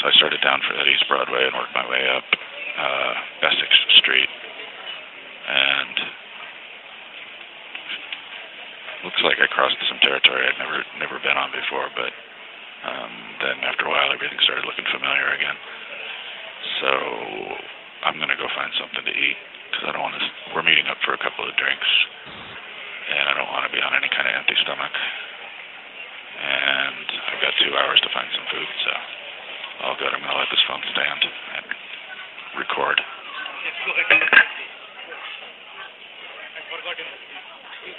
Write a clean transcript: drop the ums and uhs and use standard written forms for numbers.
I started down for that East Broadway and worked my way up Essex Street, and looks like I crossed some territory I'd never been on before, but then after a while everything started looking familiar again. So I'm going to go find something to eat, because I don't want to, we're meeting up for a couple of drinks, and I don't want to be on any kind of empty stomach. And I've got 2 hours to find some food, so all good. I'm going to let this phone stand and record.